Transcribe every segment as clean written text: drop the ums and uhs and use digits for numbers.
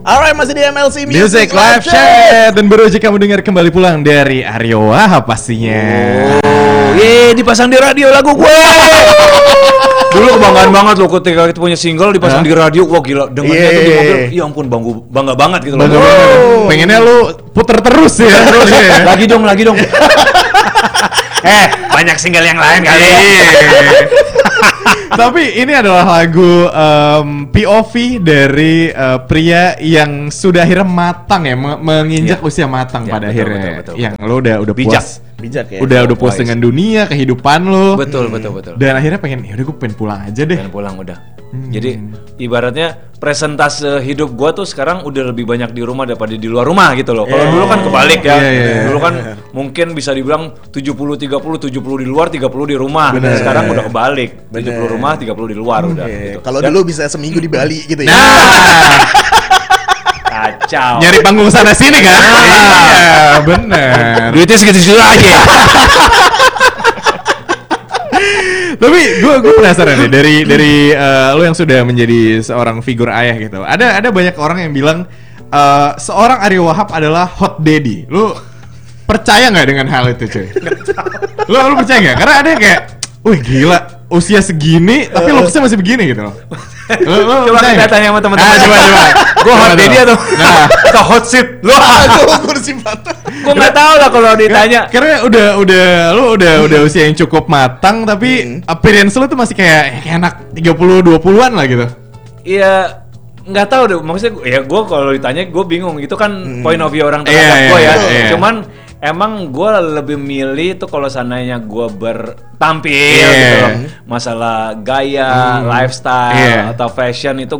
Alright, masih di MLC Music Live Chat. Dan baru aja kamu dengar kembali pulang dari Aryo Wahab pastinya. Dipasang di radio lagu gue. Dulu kebanggaan banget loh ketika kita punya single dipasang di radio. Wah gila, dengarnya tuh di mobil. Ya ampun, bangga banget gitu loh. Pengennya lu puter terus ya. Lagi dong. Banyak single yang lain kali. Tapi ini adalah lagu POV dari pria yang sudah akhirnya matang ya, menginjak usia matang pada akhirnya. Betul. Yang lo udah bijak. puas. Bijak ya. Udah puas dengan dunia, kehidupan lo. Betul. Dan akhirnya pengen, yaudah gue pengen pulang aja deh. Pengen pulang udah. Jadi ibaratnya presentase hidup gua tuh sekarang udah lebih banyak di rumah daripada di luar rumah gitu loh. Kalau dulu kan kebalik ya. Dulu kan mungkin bisa dibilang 70-30, 70 di luar, 30 di rumah. Sekarang udah kebalik. 70 rumah, 30 di luar udah gitu. Kalau dulu bisa seminggu di Bali gitu ya. Kacau. Nyari panggung sana sini kan? Iya, bener. Duitnya segitu-segitu aja. Tapi gue penasaran nih dari lo yang sudah menjadi seorang figur ayah gitu. Ada banyak orang yang bilang seorang Aryo Wahab adalah hot daddy. Lo percaya nggak dengan hal itu cuy? Lo percaya nggak? Karena ada yang kayak, wih gila usia segini tapi looksnya masih begini gitu. Lo Coba kita tanya sama teman-teman. Coba. Gue hot daddy atau hot seat? Lo Kursi mata. gue nggak tahu lah kalau ditanya. Karena udah usia yang cukup matang tapi appearance lo tuh masih kayak anak 30-20-an lah gitu. Iya, nggak tahu deh. Maksudnya ya gue kalau ditanya gue bingung. Itu kan point of view orang terhadap gue ya. Cuman emang gue lebih milih tuh kalau seandainya gue bertampil gitu loh. Masalah gaya, lifestyle atau fashion itu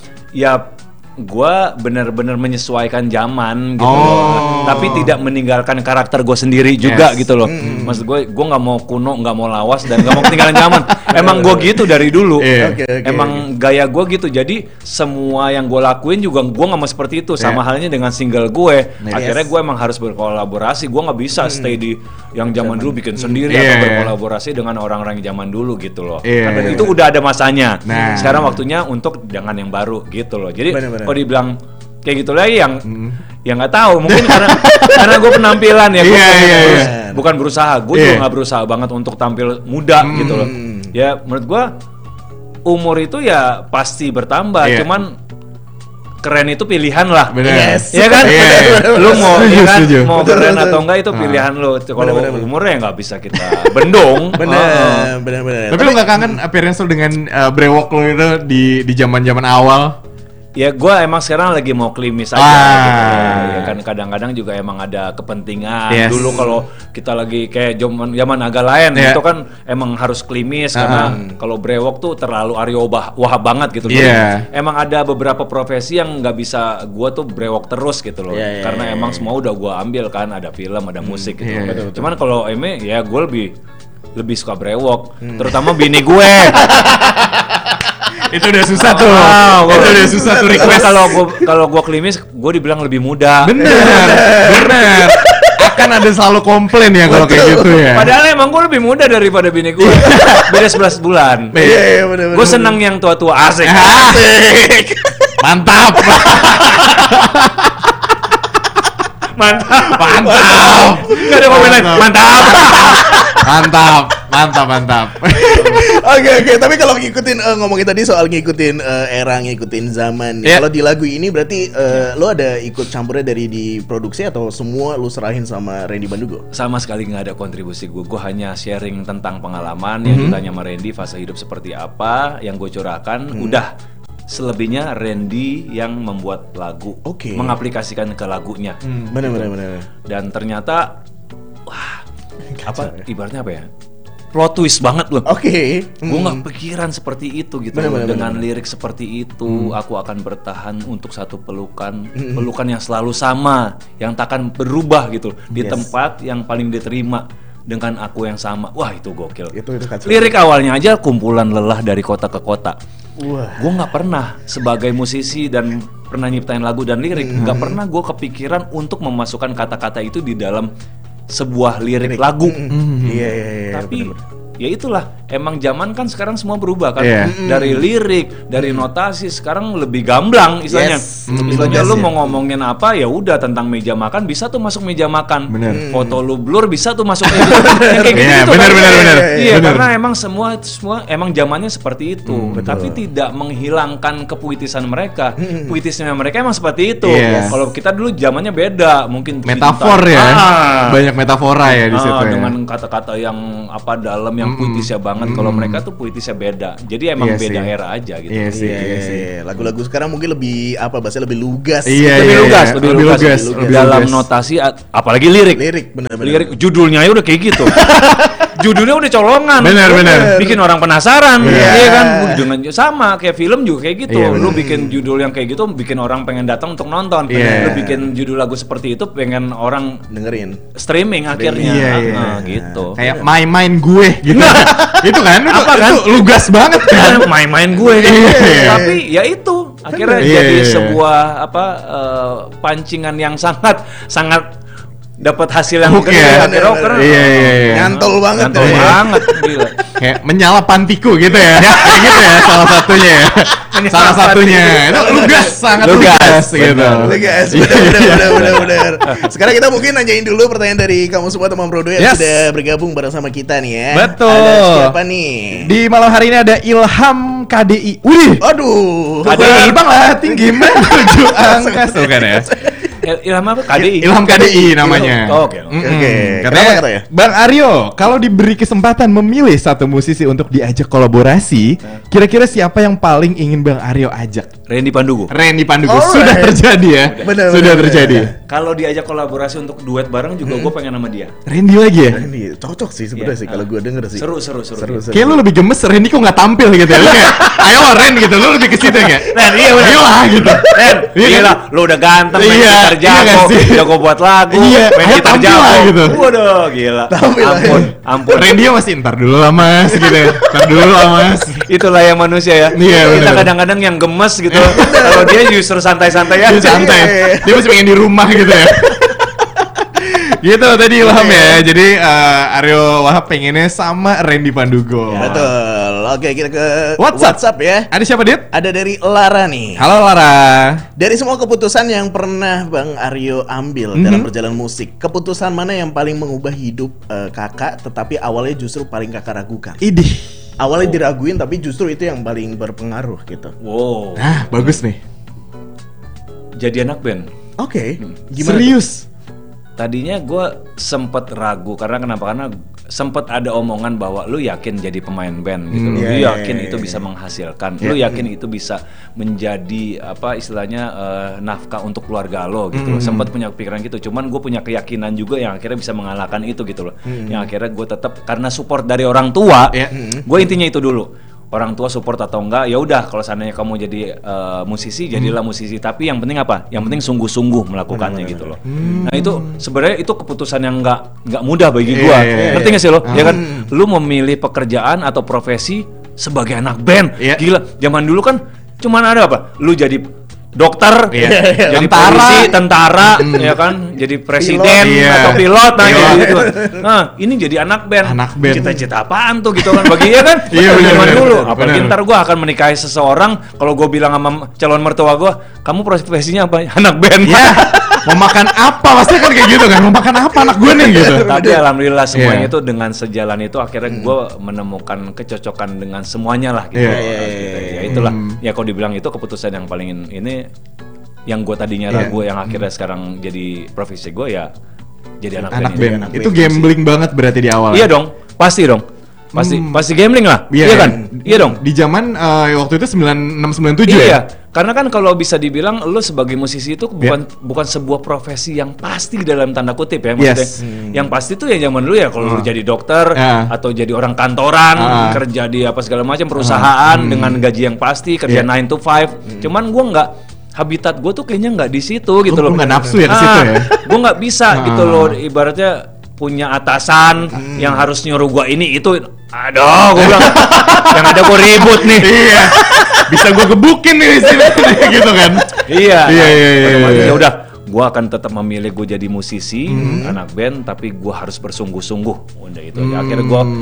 gue benar-benar menyesuaikan zaman gitu loh. Tapi tidak meninggalkan karakter gue sendiri juga gitu loh. Maksud gue nggak mau kuno, nggak mau lawas dan nggak mau ketinggalan zaman. Emang gue gitu dari dulu. Emang gaya gue gitu. Jadi semua yang gue lakuin juga gue nggak mau seperti itu. Sama halnya dengan single gue. Akhirnya gue emang harus berkolaborasi. Gue nggak bisa stay di yang zaman dulu bikin sendiri atau berkolaborasi dengan orang-orang yang zaman dulu gitu loh. Karena itu udah ada masanya. Sekarang waktunya untuk dengan yang baru gitu loh. Jadi kalau dibilang kayak gitu lagi yang nggak tahu mungkin karena gue penampilan ya bukan berusaha, gue juga nggak berusaha banget untuk tampil muda gitu loh. Ya menurut gue umur itu ya pasti bertambah, cuman keren itu pilihan lah. Ya kan? Lu mau keren atau enggak itu pilihan lu. Kalau umurnya nggak bisa kita bendung. Bener. Tapi lu nggak kangen appearance lu dengan brewok lu itu di zaman-zaman awal? Ya gue emang sekarang lagi mau klimis aja gitu. Ya kan kadang-kadang juga emang ada kepentingan. Dulu kalau kita lagi kayak zaman agak lain itu kan emang harus klimis karena kalau brewok tuh terlalu Aryo Wahab banget gitu. Emang ada beberapa profesi yang nggak bisa gue tuh brewok terus gitu loh. Karena emang semua udah gue ambil kan, ada film, ada musik gitu. Cuman kalau ya gue lebih suka brewok, terutama bini gue. Itu udah susah tuh. Itu udah susah tuh request. Kalau gua klimis, gua dibilang lebih muda. Bener. Akan ada selalu komplain ya kalau kayak gitu ya. Padahal emang gua lebih muda daripada bini gua. Beda 11 bulan. Iya, bener. Gua seneng yang tua-tua asik. Mantap. Gak ada komen lain. Mantap. Oke. Tapi kalau ngomongin tadi soal ngikutin era, ngikutin zaman. Kalau di lagu ini berarti lo ada ikut campurnya dari di produksi atau semua lo serahin sama Randy Bandugo? Sama sekali nggak ada kontribusi gue. Gue hanya sharing tentang pengalaman yang ditanya sama Randy, fase hidup seperti apa, yang gue curahkan. Udah. Selebihnya Randy yang membuat lagu, mengaplikasikan ke lagunya. Bener. Dan ternyata, ibaratnya apa ya? Plot twist banget loh. Gue nggak pikiran seperti itu gitu. Dengan lirik seperti itu, aku akan bertahan untuk satu pelukan yang selalu sama, yang takkan berubah gitu. Di tempat yang paling diterima dengan aku yang sama. Wah itu gokil. Itu lirik awalnya aja kumpulan lelah dari kota ke kota. Gue nggak pernah sebagai musisi dan pernah nyiptain lagu dan lirik, nggak pernah gue kepikiran untuk memasukkan kata-kata itu di dalam sebuah lirik lagu. Iya. Tapi ya itulah, emang zaman kan sekarang semua berubah kan. Iya. Dari lirik, dari notasi sekarang lebih gamblang istilahnya. Yes. Istilahnya lu Tugasnya. mau ngomongin apa ya udah tentang meja makan bisa tuh masuk meja makan. Bener. Foto lu blur bisa tuh masuk meja makan. Yang kayak Iya, gitu bener, kan. bener, bener. Iya, Bener. karena emang semua emang zamannya seperti itu. Tapi tidak menghilangkan kepuitisan mereka. Puitisnya mereka emang seperti itu. Yes. Kalau kita dulu zamannya beda, mungkin Metafor ya. Banyak metafora ya di situ ya. dengan kata-kata yang apa dalam yang puitisnya banget. Kalau mereka tuh puitisnya beda. Jadi emang Iya beda sih. era aja gitu. Iya sih, iya sih. Lagu-lagu sekarang mungkin lebih apa bahasanya lebih lugas. Iya, Lebih iya, lugas, iya. lebih Lebih lugas. lugas, lebih Dalam lugas. notasi apalagi lirik. Lirik benar-benar. Lirik judulnya aja udah kayak gitu. Judulnya udah colongan. Benar, benar. Bikin orang penasaran. Iya. Iya kan? Dengan sama kayak film juga kayak gitu. Iya, Lu bikin judul yang kayak gitu bikin orang pengen datang untuk nonton. Iya. Lu bikin judul lagu seperti itu pengen orang Dengerin. streaming akhirnya. Iya, iya. Gitu. Kayak My Mind gue gitu. Itu kan itu, Apa kan? itu lugas banget kan. Main-main gue kan. Iya. Tapi ya itu akhirnya Iya, jadi iya, iya. sebuah pancingan yang sangat dapat hasil yang Oke. gede akhirnya karena Iya, iya, iya. Nyantol banget. Nyantol ya. banget gila. Kayak menyala pantiku gitu ya. Kayak gitu ya salah satunya ya. Salah satunya. Itu lugas, sangat lugas gitu. Lugas, benar. Sekarang kita mungkin nanyain dulu pertanyaan dari kamu semua teman Brodo yang Yes. sudah bergabung bersama kita nih ya. Betul. Ada siapa nih? Di malam hari ini ada Ilham KDI. Wih. Aduh. KDI bang lah tinggi menuju angka tuh kan ya. Ilham apa? KDI. Ilham KDI namanya. Oh, oke. Oke. Katanya, Kenapa? Bang Aryo, kalau diberi kesempatan memilih satu musisi untuk diajak kolaborasi, kira-kira siapa yang paling ingin Bang Aryo ajak? Randy Pandugo. Randy Pandugo. Alright. Sudah terjadi ya. Benar, Sudah benar, terjadi. Kalau diajak kolaborasi untuk duet bareng juga gue pengen sama dia. Randy lagi ya? Ini cocok sih sebenarnya Iya. sih kalau gue denger sih. Seru. Kayak lu lebih gemes, Randy kok nggak tampil gitu ya? Lu kayak, ayo Ren gitu, lu lebih ke situ ya? Ren, iya bener. Ayo lah gitu. Ren, Iya kan? gila, lu udah ganteng, main Iya, gitar iya nggak jago, sih? jago buat lagu, Iya, main ayo gitar tampil lah jago. gitu. Waduh, gila. Tampil lah. Ampun. Randy masih ntar dulu lah mas, gitu ya. Ntar dulu lah mas. Itulah yang manusia ya. Iya, Kita bener. kadang-kadang yang gemes gitu. Kalau dia justru santai-santai aja. Dia santai. Dia masih pengen di rumah gitu ya. Gitu tadi Ilham ya. Jadi Aryo Wahab pengennya sama Randy Pandugo. Betul. Oke, kita ke WhatsApp. ya. Ada siapa Dit? Ada dari Lara nih. Halo Lara. Dari semua keputusan yang pernah Bang Aryo ambil dalam perjalanan musik, keputusan mana yang paling mengubah hidup kakak, tetapi awalnya justru paling kakak ragukan? Idih. Awalnya diraguin, tapi justru itu yang paling berpengaruh gitu. Wow. Nah, bagus nih. Jadi anak band. Oke, Serius. Tadinya gue sempet ragu karena sempet ada omongan bahwa lu yakin jadi pemain band gitu, lu Iya, yakin iya, itu iya. bisa menghasilkan, lu yakin itu bisa menjadi apa istilahnya nafkah untuk keluarga lo gitu loh. Sempet punya pikiran gitu, cuman gue punya keyakinan juga yang akhirnya bisa mengalahkan itu gitu loh. Yang akhirnya gue tetap karena support dari orang tua, Iya. gue intinya itu dulu. Orang tua support atau enggak, ya udah kalau seandainya kamu jadi musisi, jadilah musisi. Tapi yang penting apa? Yang penting sungguh-sungguh melakukannya gitu loh. Nah itu sebenarnya itu keputusan yang nggak mudah bagi gua. Iya, iya, Ngerti nggak sih lo? Ya kan, lu memilih pekerjaan atau profesi sebagai anak band. Iya. Gila, zaman dulu kan cuman ada apa? Lu jadi dokter, Iya. jadi Tentara. polisi, tentara, ya kan, jadi presiden Iya. atau pilot, nah Pilot. gitu. Nah, ini jadi anak band. Anak band. Cita-cita apaan tuh gitu kan? Bagi ya kan? Iya, bener, Zaman bener, dulu. bener, Apalagi bener. ntar gue akan menikahi seseorang, kalau gue bilang sama calon mertua gue, kamu profesinya apa? Anak band. Ya, mau makan apa? Pasti kan kayak gitu kan. Mau makan apa anak gue nih gitu. Tapi alhamdulillah semuanya Iya. itu dengan sejalan itu akhirnya gue menemukan kecocokan dengan semuanya lah gitu. Iya. Ya itulah. Ya kalau dibilang itu keputusan yang paling ini yang gue tadinya ragu yang akhirnya sekarang jadi profesi gue ya jadi anak Anak band. band. Itu gambling banget berarti di awal. Iya dong, pasti dong. Pasti gambling lah. Iya kan? Iya dong. Di zaman waktu itu 9697 Iya, ya. karena kan kalau bisa dibilang lu sebagai musisi itu bukan sebuah profesi yang pasti dalam tanda kutip ya maksudnya. Yes. Yang pasti tuh ya zaman dulu ya kalau lu jadi dokter atau jadi orang kantoran, kerja di apa segala macam perusahaan dengan gaji yang pasti, kerja 9 to 5. Cuman gua nggak habitat gue tuh kayaknya nggak di situ gitu loh. Lu nggak nafsu ya ke situ ya? Gue nggak bisa gitu loh, ibaratnya punya atasan yang harus nyuruh gue ini itu. Aduh, gue bilang yang ada gue ribut nih. Iya. Bisa gue gebukin nih di sini gitu kan. Iya. Iya. Ya udah, gue akan tetap memilih gue jadi musisi, anak band, tapi gue harus bersungguh-sungguh. Udah itu. Akhirnya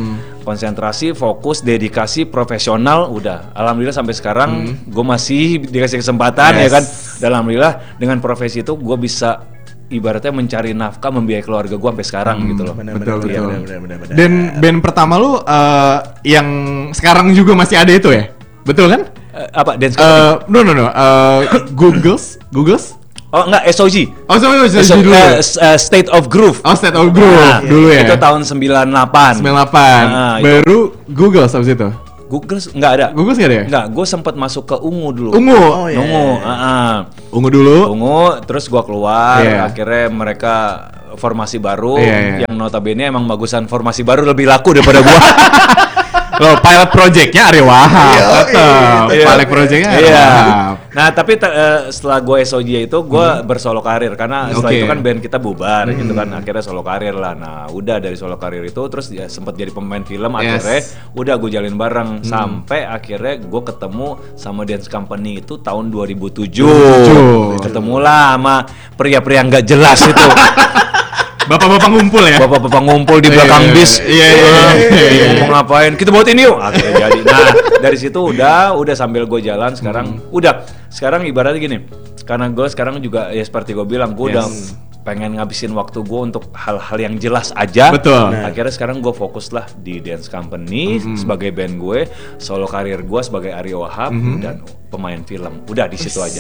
konsentrasi, fokus, dedikasi, profesional, udah. Alhamdulillah sampai sekarang gue masih dikasih kesempatan ya kan. Dan alhamdulillah dengan profesi itu gue bisa ibaratnya mencari nafkah, membiayai keluarga gue sampai sekarang gitu loh. Betul. Dan band pertama lu yang sekarang juga masih ada itu ya? Betul kan? Apa dance no. Googles? Oh enggak, SOG. Oh, SOG dulu. State of Groove. Oh, State of Groove dulu ya. Itu tahun 98. Baru Google habis itu. Google enggak ada. Google enggak ada ya? Enggak, gue sempat masuk ke Ungu dulu. Ungu. Oh, iya. Ungu dulu. Ungu, terus gue keluar. Akhirnya mereka formasi baru yang notabene emang bagusan formasi baru lebih laku daripada gue. Loh, pilot project-nya Aryo Wahab. Pilot project-nya Aryo Wahab. Nah, tapi setelah gue SOG itu gue bersolo karir karena setelah itu kan band kita bubar gitu kan. Akhirnya solo karir lah. Nah, udah dari solo karir itu terus ya sempat jadi pemain film akhirnya udah gue jalin bareng sampai akhirnya gue ketemu sama dance company itu tahun 2007. Ketemulah sama pria-pria nggak jelas itu. Bapak-bapak ngumpul ya? Bapak-bapak ngumpul di belakang bis. Mau ngapain? Kita buat ini yuk. Akhirnya jadi. Nah, dari situ udah sambil gue jalan sekarang sekarang ibaratnya gini. Karena gue sekarang juga ya seperti gue bilang, gue udah pengen ngabisin waktu gue untuk hal-hal yang jelas aja. Betul. Akhirnya sekarang gue fokus lah di dance company sebagai band gue, solo karir gue sebagai Aryo Wahab dan pemain film. Udah di situ aja.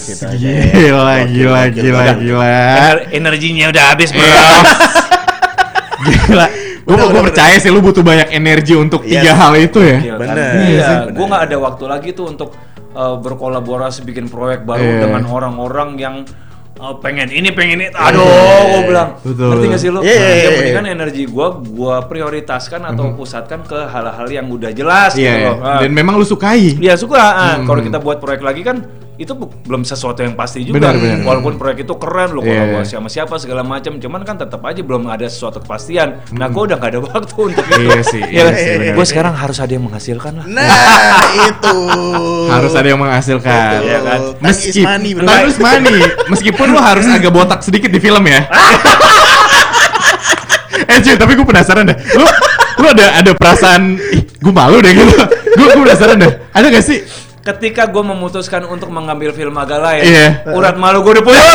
Gila. Energinya udah habis, bro. Gila. Gue percaya sih lu butuh banyak energi untuk 3 hal itu ya. Bener. Gue nggak ada waktu lagi tuh untuk berkolaborasi bikin proyek baru dengan orang-orang yang pengen ini. Aduh, gue bilang. Ngerti gak sih lu? Ya mendingan energi gue prioritaskan atau pusatkan ke hal-hal yang udah jelas gitu loh. Dan memang lu sukai. Iya suka. Kalau kita buat proyek lagi kan itu belum sesuatu yang pasti juga. Benar. Walaupun proyek itu keren, lu kolaborasi sama siapa segala macam, cuman kan tetap aja belum ada sesuatu kepastian. Nah, gue udah gak ada waktu untuk itu. Iya sih. Gue sekarang harus ada yang menghasilkan lah. Nah, itu. Harus ada yang menghasilkan. Iya kan? Meskipun lu harus agak botak sedikit di film ya. Cuy, tapi gue penasaran deh. Lu ada perasaan, gue malu deh gitu. Gue penasaran deh. Ada gak sih? Ketika gue memutuskan untuk mengambil film agak lain, urat malu gue udah putus.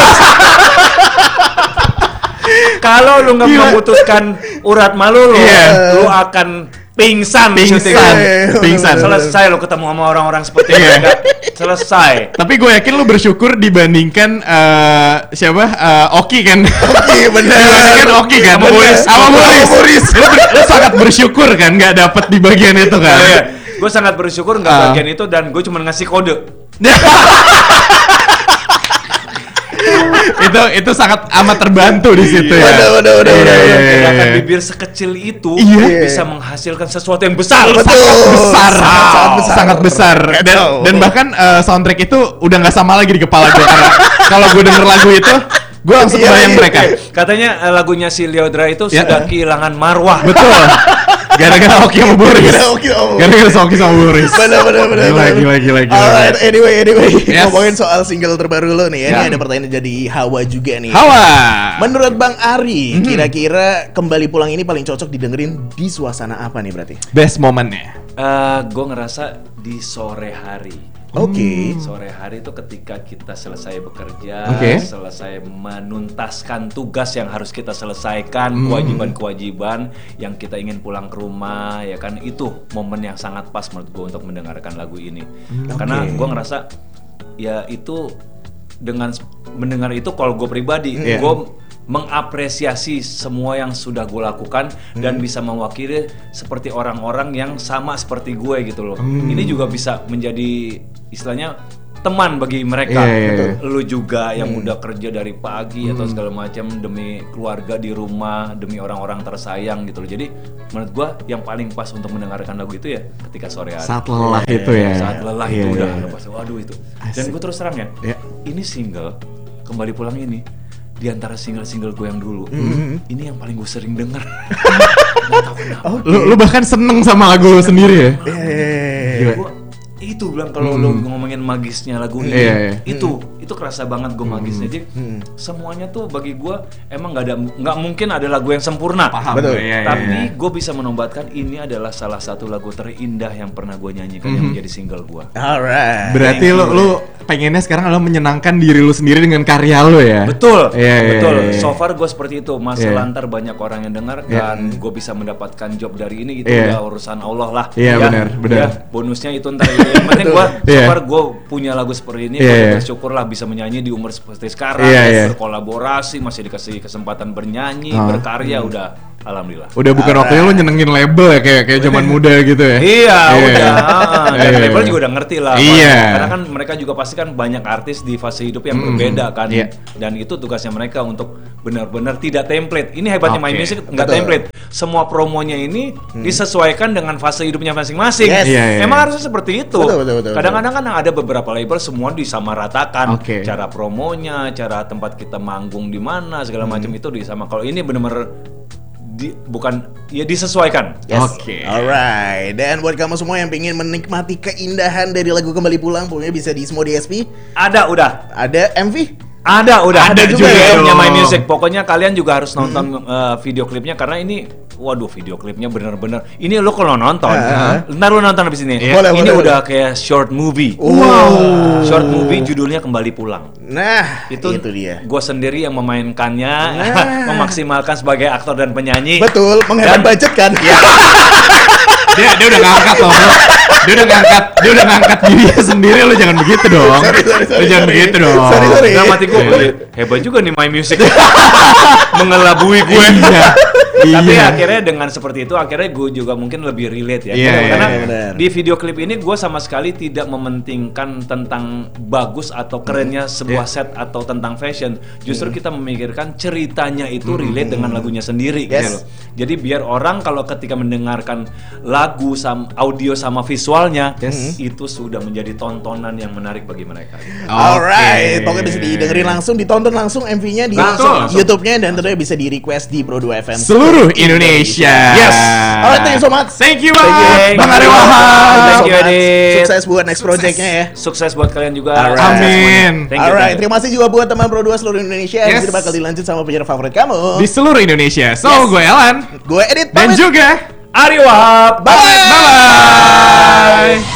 Kalau lu nggak memutuskan urat malu lu, lu akan pingsan. Selesai lu ketemu sama orang-orang seperti itu. Selesai. Tapi gue yakin lu bersyukur dibandingkan Oki kan. Oki bener. Dibandingkan Oki kan. Sama Boris. Lu sangat bersyukur kan nggak dapet di bagian itu kan. Gue sangat bersyukur nggak bagian itu dan gue cuma ngasih kode. itu sangat amat terbantu di situ ya. Udah. Gerakan bibir sekecil itu bisa menghasilkan sesuatu yang besar. Sangat besar. Dan bahkan soundtrack itu udah nggak sama lagi di kepala gue karena kalau gue denger lagu itu gue langsung kebayang mereka. Katanya lagunya si Leodra itu sudah kehilangan marwah. Betul. Gara-gara Oki sama Boris. Gara-gara Oki sama Boris. Bener. Gila. Anyway. Ngomongin soal single terbaru lo nih ya. Ini ada pertanyaan dari Hawa juga nih. Hawa. Menurut Bang Ari, kira-kira Kembali Pulang ini paling cocok didengerin di suasana apa nih berarti? Best momennya. Gue ngerasa di sore hari. Sore hari itu ketika kita selesai bekerja, selesai menuntaskan tugas yang harus kita selesaikan, kewajiban-kewajiban yang kita ingin pulang ke rumah, ya kan, itu momen yang sangat pas menurut gue untuk mendengarkan lagu ini. Karena gue ngerasa ya itu dengan mendengar itu kalau gue pribadi, gue mengapresiasi semua yang sudah gue lakukan dan bisa mewakili seperti orang-orang yang sama seperti gue gitu loh. Ini juga bisa menjadi istilahnya teman bagi mereka. Lu juga yang udah kerja dari pagi atau segala macam demi keluarga di rumah, demi orang-orang tersayang gitu loh. Jadi menurut gue yang paling pas untuk mendengarkan lagu itu ya ketika sore hari. Saat lelah itu ya. Saat lelah itu udah pas, waduh itu. Dan gue terus terang ya, ini single Kembali Pulang ini di antara single-single gue yang dulu, ini yang paling gue sering denger. Gak tau kenapa. Lu bahkan seneng sama lagu lu sendiri ya? Gila. itu bilang kalau lo ngomongin magisnya lagu ini, itu kerasa banget gue magisnya. Jadi semuanya tuh bagi gue emang nggak mungkin ada lagu yang sempurna. Paham. Betul. Tapi gue bisa menobatkan ini adalah salah satu lagu terindah yang pernah gue nyanyikan yang menjadi single gue. Alright. Berarti lu pengennya sekarang adalah menyenangkan diri lu sendiri dengan karya lu ya? Betul, Iya. So far gue seperti itu. Masih lantar banyak orang yang dengarkan, gue bisa mendapatkan job dari ini, itu udah urusan Allah lah. Iya, benar. Ya, bonusnya itu ntar. Yang penting gue, so far gue punya lagu seperti ini, gue bersyukur lah bisa menyanyi di umur seperti sekarang, berkolaborasi, masih dikasih kesempatan bernyanyi, berkarya, udah alhamdulillah. Udah bukan waktunya lu nyenengin label ya kayak zaman muda gitu ya? Iya, udah. Dan label juga udah ngerti lah. Iya. Karena kan mereka juga pasti kan banyak artis di fase hidup yang berbeda kan. Dan itu tugasnya mereka untuk benar-benar tidak template. Ini hebatnya My Music, nggak template. Semua promonya ini disesuaikan dengan fase hidupnya masing-masing. Yes. Emang harusnya seperti itu. Betul. Kadang-kadang kan ada beberapa label semua disamaratakan. Cara promonya, cara tempat kita manggung di mana, segala macam itu disama. Kalau ini benar-benar bukan ya disesuaikan. Yes. Alright. Dan buat kamu semua yang pengen menikmati keindahan dari lagu Kembali Pulang, pokoknya bisa di semua DSP. Ada MV? Ada juga ya punya My Music. Pokoknya kalian juga harus nonton video klipnya karena ini, waduh, video klipnya bener-bener. Ini lo kalau nonton, ntar lo nonton abis ini. Ini udah kayak short movie. Wow. Short movie judulnya Kembali Pulang. Nah, itu dia. Gue sendiri yang memainkannya, memaksimalkan sebagai aktor dan penyanyi. Betul, menghemat budget kan? Dia udah ngangkat loh, bro. Dia udah ngangkat dirinya sendiri, lo jangan begitu dong. Lo jangan begitu dong. Sorry. Nah, mati gue hebat juga nih My Music. Mengelabui gue. Tapi akhirnya dengan seperti itu, akhirnya gue juga mungkin lebih relate ya. Karena di video klip ini gue sama sekali tidak mementingkan tentang bagus atau kerennya sebuah set atau tentang fashion. Justru kita memikirkan ceritanya itu relate dengan lagunya sendiri gitu loh. Jadi biar orang kalau ketika mendengarkan lagu audio sama visualnya itu sudah menjadi tontonan yang menarik bagi mereka. Alright, pokoknya bisa didengerin langsung, ditonton langsung MV-nya di YouTube-nya, dan tentunya bisa di request di Pro 2 FM seluruh Indonesia. Yes. Alright, thank you so much. Thank you banget, Bang Aryo Wahab. Thank you, Adit. Sukses buat next project-nya ya. Sukses buat kalian juga. Amin. Alright, terima kasih juga buat teman Pro 2 seluruh Indonesia. Yang bakal dilanjut sama penyiar favorit kamu di seluruh Indonesia. So, gue Elan, gue Edit, dan juga Aryo Wahab. Bye.